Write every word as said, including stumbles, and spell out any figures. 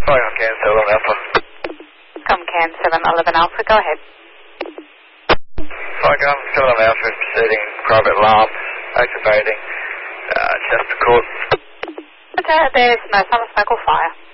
Comcam seven Alpha. Comcam seven eleven Alpha, go ahead. Comcam seven Alpha is proceeding, private alarm, activating, uh, Chester Court. Okay, there's no summer smoke or fire.